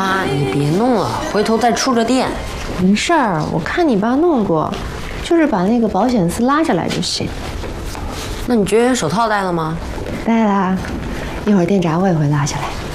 妈，你别弄了，回头再触着电。 没事儿，我看你爸弄过，就是把那个保险丝拉下来就行。 那你绝缘手套戴了吗？ 戴啦，一会儿电闸我也会拉下来。